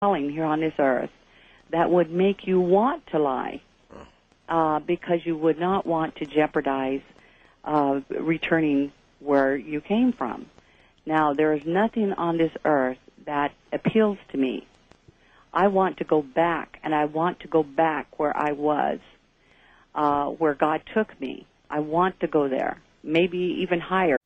calling here on this earth that would make you want to lie because you would not want to jeopardize returning where you came from. Now, there is nothing on this earth that appeals to me. I want to go back, and I want to go back where I was, where God took me. I want to go there, maybe even higher.